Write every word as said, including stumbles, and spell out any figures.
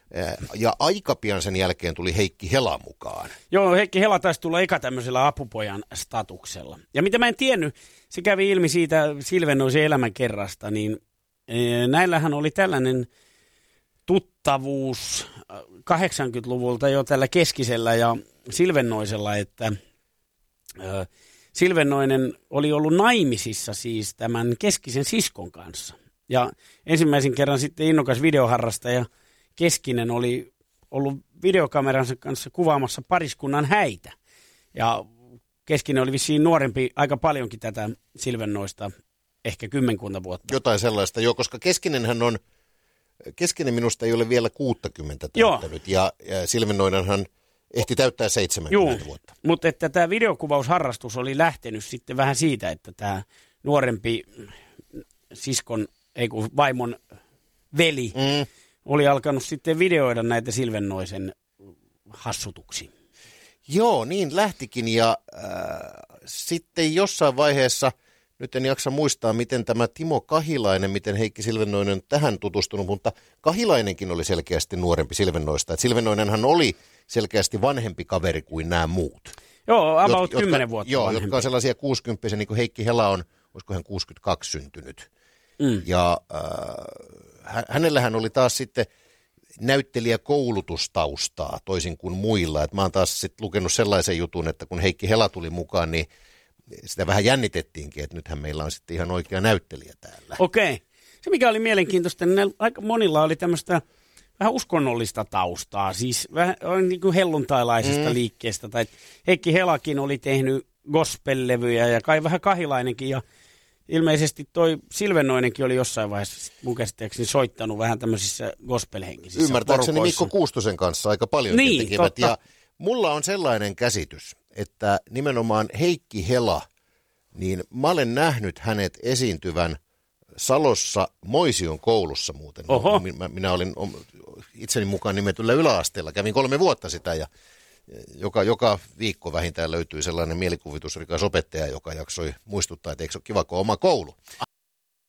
Ja aika pian sen jälkeen tuli Heikki Hela mukaan. Joo, Heikki Hela taisi tulla eka tämmöisellä apupojan statuksella. Ja mitä mä en tiennyt, se kävi ilmi siitä Silvennoisen elämän kerrasta, niin näillähän oli tällainen tuttavuus kahdeksankymmentäluvulta jo tällä Keskisellä ja Silvennoisella, että ö, Silvennoinen oli ollut naimisissa siis tämän Keskisen siskon kanssa. Ja ensimmäisen kerran sitten innokas videoharrastaja Keskinen oli ollut videokameransa kanssa kuvaamassa pariskunnan häitä. Ja Keskinen oli vissiin nuorempi aika paljonkin tätä Silvennoista, ehkä kymmenkunta vuotta. Jotain sellaista, joo, koska Keskinenhän on, Keskinen minusta ei ole vielä kuusikymmentä täyttänyt, ja, ja Silvennoinenhan ehti täyttää seitsemänkymmentä Juu, vuotta. Mutta että tämä videokuvausharrastus oli lähtenyt sitten vähän siitä, että tämä nuorempi siskon, ei kun vaimon veli, mm. oli alkanut sitten videoida näitä Silvennoisen hassutuksia. Joo, niin lähtikin, ja äh, sitten jossain vaiheessa, nyt en jaksa muistaa, miten tämä Timo Kahilainen, miten Heikki Silvennoinen on tähän tutustunut, mutta Kahilainenkin oli selkeästi nuorempi Silvennoista. Et Silvennoinenhan oli selkeästi vanhempi kaveri kuin nämä muut. Joo, about kymmenen vuotta Joo, vanhempi. jotka on sellaisia kuusikymppisiä, niin kuin Heikki Hela on, olisiko hän kuusikymmentäkaksi syntynyt. Mm. Ja äh, hänellähän oli taas sitten näyttelijäkoulutustaustaa toisin kuin muilla. Et mä oon taas sitten lukenut sellaisen jutun, että kun Heikki Hela tuli mukaan, niin sitä vähän jännitettiinkin, että nythän meillä on sitten ihan oikea näyttelijä täällä. Okei. Se mikä oli mielenkiintoista, niin aika monilla oli tämmöistä vähän uskonnollista taustaa, siis vähän niin kuin helluntailaisesta mm. liikkeestä. Tai Heikki Helakin oli tehnyt gospel-levyjä ja kai vähän Kahilainenkin, ja ilmeisesti toi Silvennoinenkin oli jossain vaiheessa mun käsittääkseni soittanut vähän tämmöisissä gospel-henkisissä Ymmärtääkseni porukoissa. Mikko Kuustosen kanssa aika paljon niin, tekevät. Totta. Ja mulla on sellainen käsitys, että nimenomaan Heikki Hela, niin mä olen nähnyt hänet esiintyvän Salossa Moision koulussa muuten. Oho. Minä, minä olin itseni mukaan nimetyllä yläasteella, kävin kolme vuotta sitä, ja joka, joka viikko vähintään löytyi sellainen mielikuvitusrikas opettaja, joka jaksoi muistuttaa, että eikö se ole kiva, kun oma koulu.